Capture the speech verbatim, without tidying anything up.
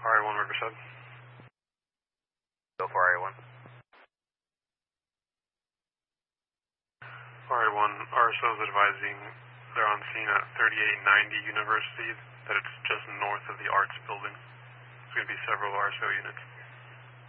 R A one Riverside. Go for R A one. R A one, R S O is advising they're on scene at thirty-eight ninety University, that it's just north of the Arts building. There's going to be several R S O units.